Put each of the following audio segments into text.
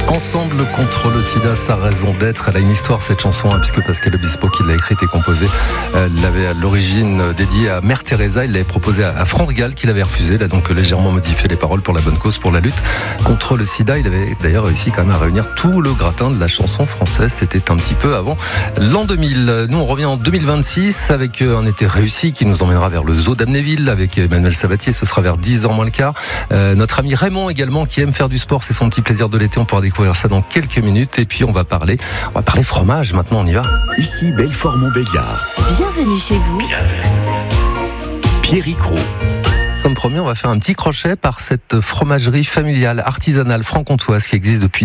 Ensemble contre le sida, sa raison d'être. Elle a une histoire cette chanson, puisque Pascal Obispo qui l'a écrite et composée l'avait à l'origine dédiée à Mère Teresa. Il l'avait proposé à France Gall qui l'avait refusé. Il a donc légèrement modifié les paroles pour la bonne cause, pour la lutte contre le sida. Il avait d'ailleurs réussi quand même à réunir tout le gratin de la chanson française. C'était un petit peu avant l'an 2000. Nous on revient en 2026 avec un été réussi qui nous emmènera vers le zoo d'Amnéville avec Emmanuel Sabatier. Ce sera vers 10h moins le quart. Notre ami Raymond également qui aime faire du sport, c'est son petit plaisir de l'été. On pourra découvrir ça dans quelques minutes. Et puis on va parler fromage. Maintenant on y va. Ici Belfort-Montbéliard. Bienvenue chez vous. Pierrick Roux. Comme promis, on va faire un petit crochet par cette fromagerie familiale artisanale franc-comtoise qui existe depuis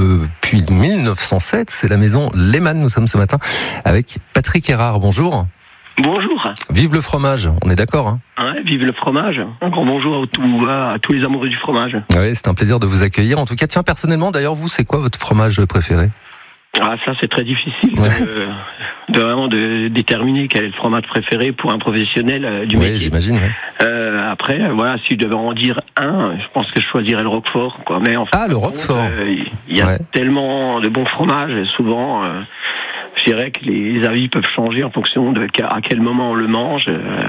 1907. C'est la maison Lehmann. Nous sommes ce matin avec Patrick Erard. Bonjour. Bonjour. Vive le fromage, on est d'accord, hein ? Ouais, vive le fromage. Un grand bonjour à tous les amoureux du fromage. Oui, c'est un plaisir de vous accueillir. En tout cas, tiens, personnellement, d'ailleurs, vous, c'est quoi votre fromage préféré ? Ah, ça, c'est très difficile de vraiment déterminer quel est le fromage préféré pour un professionnel du métier. Oui, j'imagine. Ouais. Après, voilà, si je devais en dire un, je pense que je choisirais le Roquefort, quoi. Mais en fait, le Roquefort. Il y a tellement de bons fromages, et souvent. Je dirais que les avis peuvent changer en fonction de à quel moment on le mange,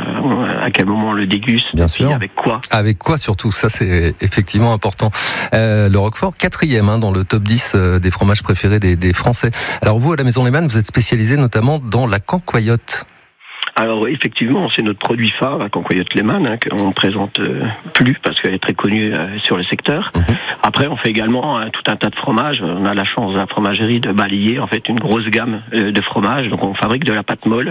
à quel moment on le déguste, bien sûr. Avec quoi. Avec quoi surtout, ça c'est effectivement important. Le Roquefort, 4e dans le top 10 des fromages préférés des Français. Alors vous, à la Maison Lehmann, vous êtes spécialisé notamment dans la cancoyote. Alors effectivement, c'est notre produit phare, la cancoyote Lehmann, qu'on ne présente plus parce qu'elle est très connue sur le secteur. Après, on fait également tout un tas de fromages. On a la chance à la fromagerie de balayer en fait une grosse gamme de fromages. Donc on fabrique de la pâte molle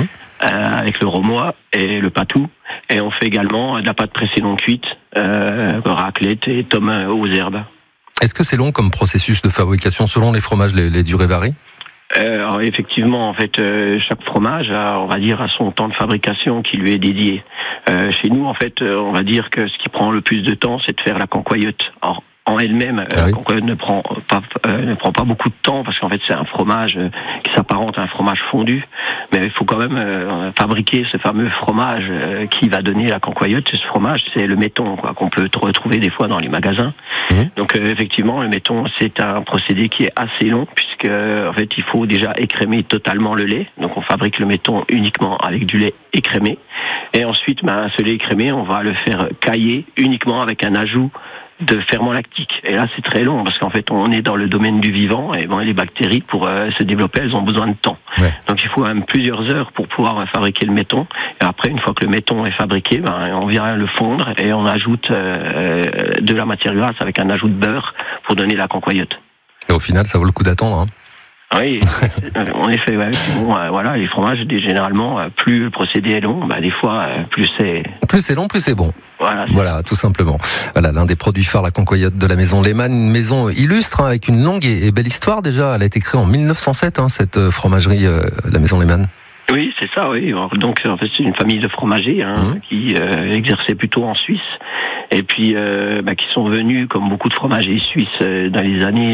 avec le romois et le patou. Et on fait également de la pâte pressée non cuite, raclette et tomme aux herbes. Est-ce que c'est long comme processus de fabrication selon les fromages, les durées varient ? Alors effectivement, en fait, chaque fromage a, on va dire, a son temps de fabrication qui lui est dédié. Chez nous, en fait, on va dire que ce qui prend le plus de temps, c'est de faire la cancoyote. Alors, en elle-même, la cancoyote ne prend pas beaucoup de temps parce qu'en fait, c'est un fromage qui s'apparente à un fromage fondu. Mais il faut quand même fabriquer ce fameux fromage qui va donner la cancoyote. Ce fromage, c'est le méton, quoi, qu'on peut retrouver des fois dans les magasins. Donc effectivement, le méton, c'est un procédé qui est assez long puisque en fait, il faut déjà écrémer totalement le lait. Donc on fabrique le méton uniquement avec du lait écrémé. Et ensuite, ce lait écrémé, on va le faire cailler uniquement avec un ajout de ferment lactique. Et là, c'est très long parce qu'en fait, on est dans le domaine du vivant et les bactéries, pour se développer, elles ont besoin de temps. Ouais. Donc, il faut même plusieurs heures pour pouvoir fabriquer le méton. Et après, une fois que le méton est fabriqué, on vient le fondre et on ajoute de la matière grasse avec un ajout de beurre pour donner la cancoyote. Et au final, ça vaut le coup d'attendre, hein. Oui, en effet, ouais. Bon, voilà, les fromages, généralement, plus le procédé est long, des fois, plus c'est long, plus c'est bon. Voilà, tout simplement. Voilà, l'un des produits phares, la cancoyote de la maison Lehmann, une maison illustre, avec une longue et belle histoire déjà. Elle a été créée en 1907, cette fromagerie, la maison Lehmann. Oui, c'est ça, oui. Donc, en fait, c'est une famille de fromagers qui exerçait plutôt en Suisse et puis qui sont venus, comme beaucoup de fromagers suisses, dans les années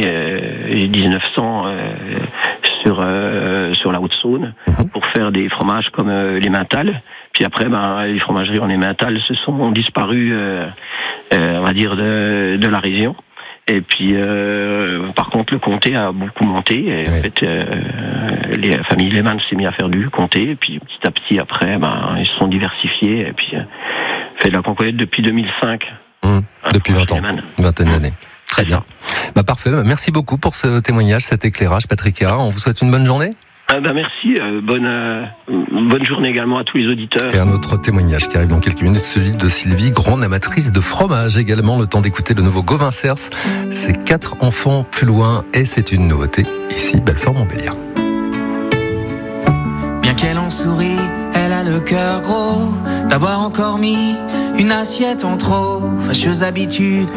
1900 sur la Haute-Saône pour faire des fromages comme les Mental. Puis après, les fromageries en Emmental se sont disparues, on va dire, de la région. Et puis, par contre, le comté a beaucoup monté. Et en fait, les familles Lehmann s'est mis à faire du comté. Et puis, petit à petit, après, ils se sont diversifiés. Et puis, fait de la cancoyote depuis 2005. Depuis 20 ans, une vingtaine d'années. Très bien. Parfait. Merci beaucoup pour ce témoignage, cet éclairage, Patrick Erard. On vous souhaite une bonne journée. Merci, bonne journée également à tous les auditeurs. Et un autre témoignage qui arrive dans quelques minutes, celui de Sylvie, grande amatrice de fromage également. Le temps d'écouter le nouveau Gauvin Cers, ses 4 enfants plus loin, et c'est une nouveauté ici, Belfort-Montbéliard. Bien qu'elle en sourit, elle a le cœur gros d'avoir encore mis une assiette en trop. Fâcheuse habitude